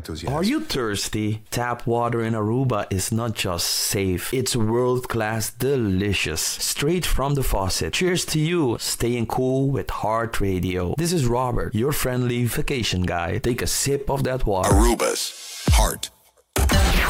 enthusiast. Are you thirsty? Tap water in Aruba is not just safe, it's world-class delicious. Straight from the faucet. Cheers to you, staying cool with Heart Radio. This is Robert, your friendly vacation guy. Take a sip of that water. Aruba's Heart